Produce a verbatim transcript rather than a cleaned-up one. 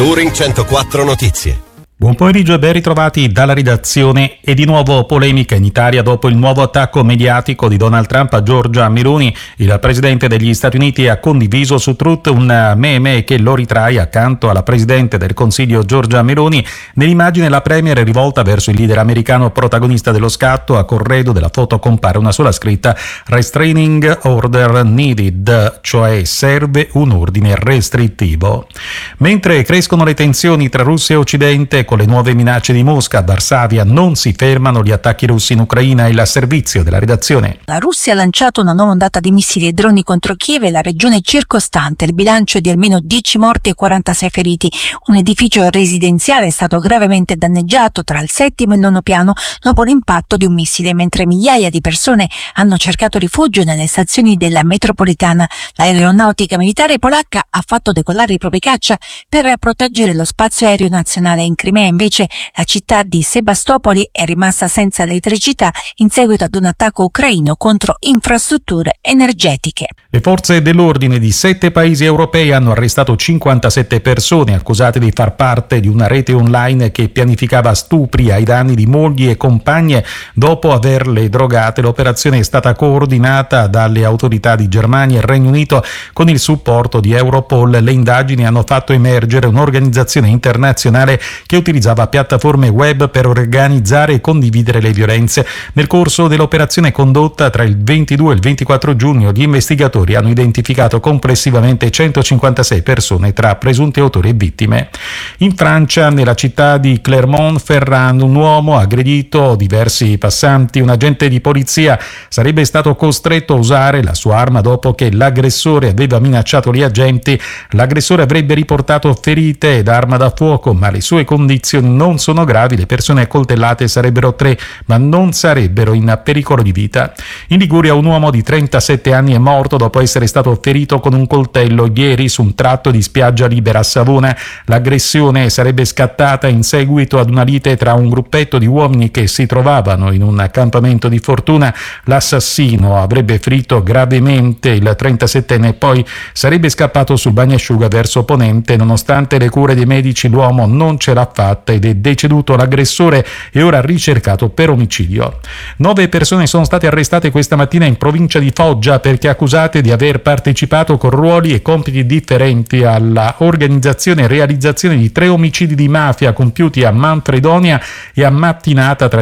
Touring centoquattro Notizie. Buon pomeriggio e ben ritrovati dalla redazione. E di nuovo polemica in Italia dopo il nuovo attacco mediatico di Donald Trump a Giorgia Meloni. Il presidente degli Stati Uniti ha condiviso su Truth un meme che lo ritrae accanto alla presidente del Consiglio Giorgia Meloni. Nell'immagine la premier è rivolta verso il leader americano protagonista dello scatto. A corredo della foto compare una sola scritta: Restraining Order Needed, cioè serve un ordine restrittivo. Mentre crescono le tensioni tra Russia e Occidente, con le nuove minacce di Mosca a Varsavia non si fermano gli attacchi russi in Ucraina. Il servizio della redazione. La Russia ha lanciato una nuova ondata di missili e droni contro Kiev e la regione circostante. Il bilancio è di almeno dieci morti e quarantasei feriti. Un edificio residenziale è stato gravemente danneggiato tra il settimo e il nono piano dopo l'impatto di un missile, mentre migliaia di persone hanno cercato rifugio nelle stazioni della metropolitana. L'aeronautica militare polacca ha fatto decollare i propri caccia per proteggere lo spazio aereo nazionale. In Crimea invece la città di Sebastopoli è rimasta senza elettricità in seguito ad un attacco ucraino contro infrastrutture energetiche. Le forze dell'ordine di sette paesi europei hanno arrestato cinquantasette persone accusate di far parte di una rete online che pianificava stupri ai danni di mogli e compagne dopo averle drogate. L'operazione è stata coordinata dalle autorità di Germania e Regno Unito con il supporto di Europol. Le indagini hanno fatto emergere un'organizzazione internazionale che utilizzava piattaforme web per organizzare e condividere le violenze. Nel corso dell'operazione condotta tra il ventidue e il ventiquattro giugno, gli investigatori hanno identificato complessivamente centocinquantasei persone tra presunti autori e vittime. In Francia, nella città di Clermont-Ferrand, un uomo ha aggredito diversi passanti. Un agente di polizia sarebbe stato costretto a usare la sua arma dopo che l'aggressore aveva minacciato gli agenti. L'aggressore avrebbe riportato ferite ed arma da fuoco, ma le sue condizioni non sono gravi. Le persone accoltellate sarebbero tre, ma non sarebbero in pericolo di vita. In Liguria un uomo di trentasette anni è morto dopo essere stato ferito con un coltello ieri su un tratto di spiaggia libera a Savona. L'aggressione sarebbe scattata in seguito ad una lite tra un gruppetto di uomini che si trovavano in un accampamento di fortuna. L'assassino avrebbe ferito gravemente il trentasettenne e poi sarebbe scappato sul bagnasciuga verso ponente. Nonostante le cure dei medici, l'uomo non ce l'ha fatta ed è deceduto. L'aggressore è ora ricercato per omicidio. Nove persone sono state arrestate questa mattina in provincia di Foggia perché accusate di aver partecipato con ruoli e compiti differenti alla organizzazione e realizzazione di tre omicidi di mafia compiuti a Manfredonia e a Mattinata tra